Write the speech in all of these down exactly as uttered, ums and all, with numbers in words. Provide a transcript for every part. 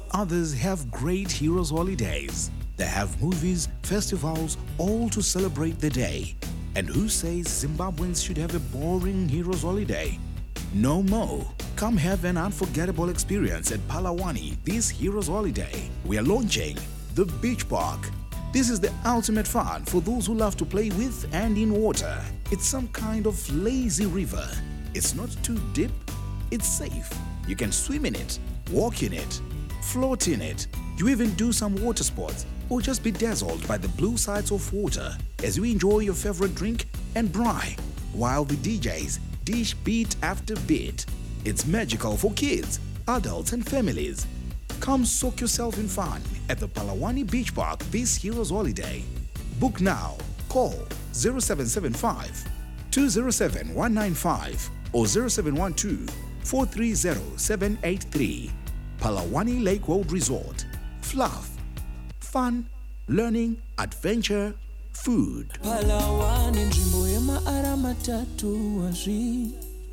Others have great heroes' holidays. They have movies, festivals, all to celebrate the day. And who says Zimbabweans should have a boring heroes' holiday? No more. Come have an unforgettable experience at Palawani this heroes' holiday. We are launching the Beach Park. This is the ultimate fun for those who love to play with and in water. It's some kind of lazy river. It's not too deep. It's safe. You can swim in it, walk in it, float in it. You even do some water sports or just be dazzled by the blue sides of water as you enjoy your favorite drink and braai while the D Js dish beat after beat. It's magical for kids, adults and families. Come soak yourself in fun at the Palawani Beach Park this hero's holiday. Book now. Call zero seven seven five, two zero seven, one nine five or zero seven one two, four three zero, seven eight three. Palawani Lake Road Resort. Fluff, fun, learning, adventure, food. Palawani nzvimbo yemaara matatu wazvi.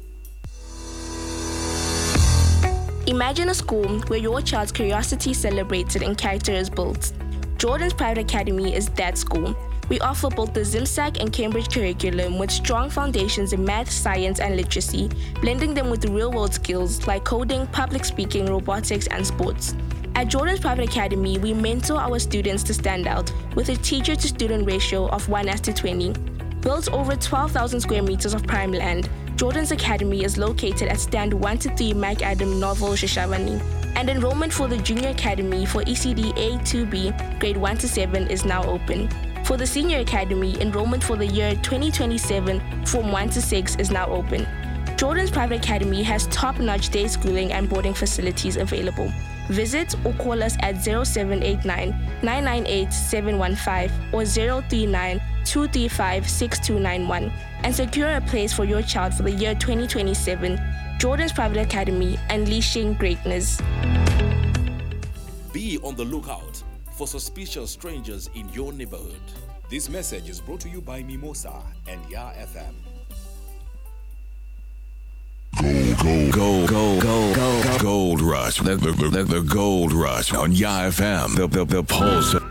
Imagine a school where your child's curiosity is celebrated and character is built. Jordan's Private Academy is that school. We offer both the ZimSac and Cambridge curriculum with strong foundations in math, science, and literacy, blending them with real-world skills like coding, public speaking, robotics, and sports. At Jordan's Private Academy, we mentor our students to stand out with a teacher-to-student ratio of one as to twenty. Built over twelve thousand square meters of prime land, Jordan's Academy is located at stand one to three MacAdam Novel Shashavani. And enrollment for the Junior Academy for E C D A two B, grade one to seven is now open. For the Senior Academy, enrollment for the year twenty twenty-seven, Form one to six is now open. Jordan's Private Academy has top-notch day schooling and boarding facilities available. Visit or call us at zero seven eight nine, nine nine eight, seven one five or zero three nine, two three five, six two nine one and secure a place for your child for the year twenty twenty-seven. Jordan's Private Academy, unleashing greatness. Be on the lookout for suspicious strangers in your neighborhood. This message is brought to you by Mimosa and Ya F M. Gold, gold, gold, gold, gold rush. The, the, the, the gold rush on Ya F M. The, the, the pulse.